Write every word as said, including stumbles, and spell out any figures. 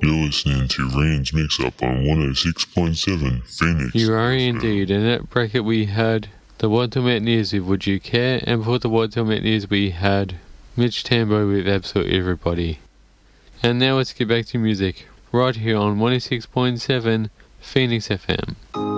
You're listening to Rain's Mix-Up on one oh six point seven Phoenix. You are indeed. In that bracket we had the Wild Mountaineers with Would You Care, and before the Wild Mountaineers we had Mitch Tambo with Absolutely Everybody. And now let's get back to music, right here on one oh six point seven Phoenix F M.